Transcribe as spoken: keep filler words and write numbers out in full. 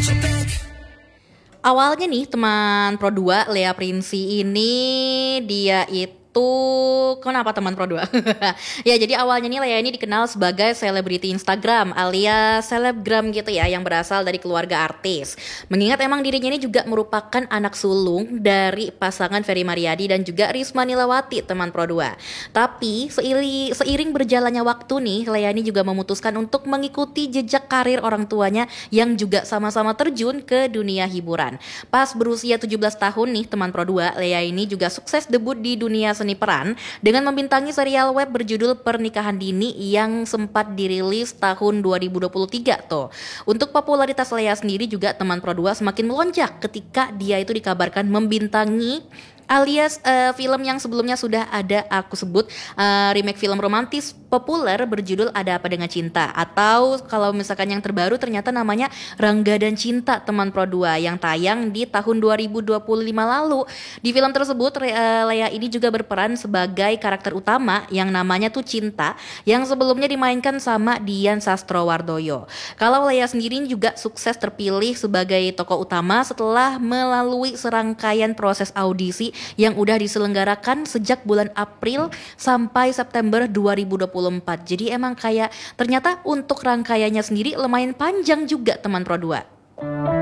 Awalnya nih teman Pro dua Lea Prinsi ini dia itu kenapa teman Pro dua? Ya jadi awalnya nih Lea ini dikenal sebagai selebriti Instagram alias selebgram gitu ya yang berasal dari keluarga artis. Mengingat emang dirinya ini juga merupakan anak sulung dari pasangan Ferry Mariadi dan juga Risma Nilawati teman Pro dua. Tapi seiring, seiring berjalannya waktu nih Lea ini juga memutuskan untuk mengikuti jejak karir orang tuanya yang juga sama-sama terjun ke dunia hiburan. Pas berusia tujuh belas tahun nih teman Pro dua, Lea ini juga sukses debut di dunia seni peran dengan membintangi serial web berjudul Pernikahan Dini yang sempat dirilis tahun dua ribu dua puluh tiga tuh. Untuk popularitas Lea sendiri juga teman Pro dua semakin melonjak ketika dia itu dikabarkan membintangi alias uh, film yang sebelumnya sudah ada aku sebut uh, remake film romantis populer berjudul Ada Apa Dengan Cinta, atau kalau misalkan yang terbaru ternyata namanya Rangga dan Cinta teman Pro dua yang tayang di tahun dua ribu dua puluh lima lalu. Di film tersebut uh, Lea ini juga berperan sebagai karakter utama yang namanya tuh Cinta yang sebelumnya dimainkan sama Dian Sastrowardoyo. Kalau Lea sendiri juga sukses terpilih sebagai tokoh utama setelah melalui serangkaian proses audisi yang udah diselenggarakan sejak bulan April sampai September dua ribu dua puluh empat. Jadi emang kayak ternyata untuk rangkaiannya sendiri lumayan panjang juga teman Pro dua.